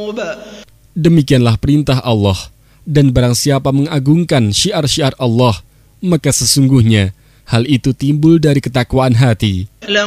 Demikianlah perintah Allah, dan barang siapa mengagungkan syiar-syiar Allah, maka sesungguhnya hal itu timbul dari ketakwaan hati.